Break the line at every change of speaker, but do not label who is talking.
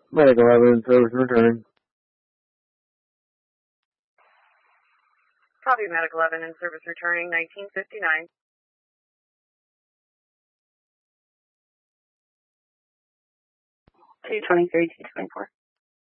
Medic 11, service returning.
Copy, Medic 11 in service returning, 1959.
223, 224.